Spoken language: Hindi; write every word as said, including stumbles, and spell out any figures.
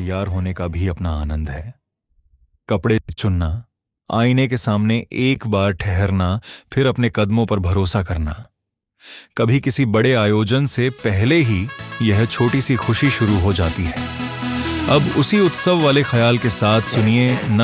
तैयार होने का भी अपना आनंद है। कपड़े चुनना, आईने के सामने एक बार ठहरना, फिर अपने कदमों पर भरोसा करना। कभी किसी बड़े आयोजन से पहले ही यह छोटी सी खुशी शुरू हो जाती है। अब उसी उत्सव वाले ख्याल के साथ सुनिए